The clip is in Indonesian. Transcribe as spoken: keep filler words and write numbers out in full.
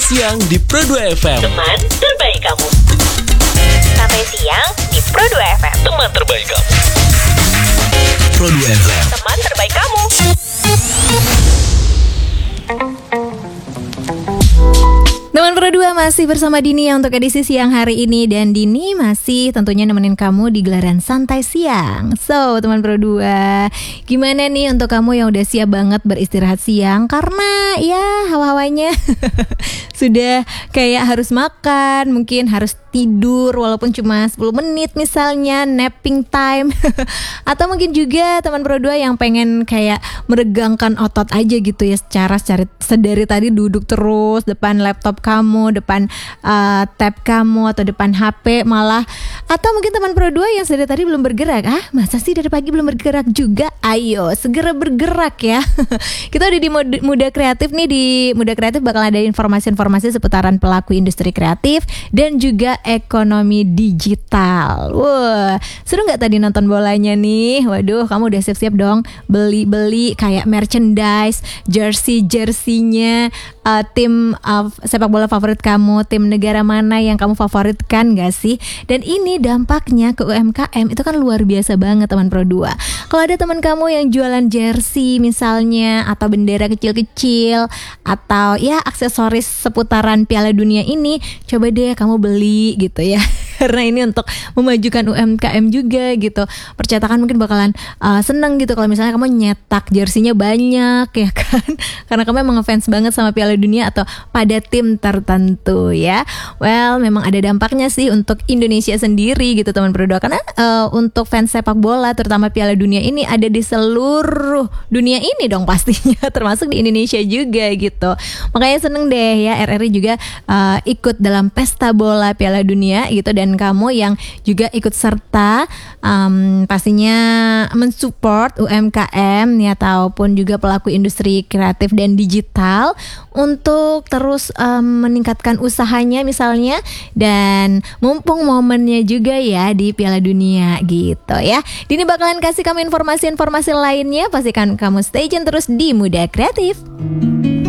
siang di Pro dua F M. Teman terbaik kamu. Sampai siang di Pro dua F M. Teman terbaik kamu. Pro dua F M. Teman terbaik kamu. Teman Pro dua masih bersama Dini ya untuk edisi siang hari ini. Dan Dini masih tentunya nemenin kamu di gelaran santai siang. So teman Pro dua, gimana nih untuk kamu yang udah siap banget beristirahat siang? Karena ya hawa-hawanya sudah kayak harus makan, mungkin harus tidur walaupun cuma sepuluh menit misalnya, napping time. Atau mungkin juga teman Pro dua yang pengen kayak meregangkan otot aja gitu ya, secara secara sedari tadi duduk terus depan laptop kamu, depan uh, tab kamu atau depan H P malah. Atau mungkin teman Pro dua yang sedari tadi belum bergerak. Ah, masa sih dari pagi belum bergerak juga? Ayo segera bergerak ya. Kita udah di Muda Kreatif nih. Di Muda Kreatif bakal ada informasi-informasi seputaran pelaku industri kreatif dan juga ekonomi digital. Wah, seru gak tadi nonton bolanya nih? Waduh, kamu udah siap-siap dong beli-beli kayak merchandise, jersey-jerseynya uh, tim uh, sepak bola favorit kamu, tim negara mana yang kamu favoritkan gak sih? Dan ini dampaknya ke U M K M itu kan luar biasa banget teman Pro dua. Kalau ada teman kamu yang jualan jersey misalnya, atau bendera kecil-kecil, atau ya aksesoris seputaran Piala Dunia ini, coba deh kamu beli gitu ya. Karena ini untuk memajukan U M K M juga gitu. Percetakan mungkin bakalan uh, seneng gitu kalau misalnya kamu nyetak jersinya banyak ya kan. Karena kamu emang ngefans banget sama Piala Dunia atau pada tim tertentu ya. Well, memang ada dampaknya sih untuk Indonesia sendiri gitu teman Pro dua. Karena uh, untuk fans sepak bola terutama Piala Dunia ini ada di seluruh dunia ini dong pastinya, termasuk di Indonesia juga gitu. Makanya seneng deh ya R R I juga uh, ikut dalam pesta bola Piala Dunia gitu. Dan kamu yang juga ikut serta um, pastinya mensupport U M K M ya, ataupun juga pelaku industri kreatif dan digital untuk terus um, meningkatkan usahanya misalnya, dan mumpung momennya juga ya di Piala Dunia gitu ya. Dini bakalan kasih kamu informasi-informasi lainnya. Pastikan kamu stay tune terus di Muda Kreatif.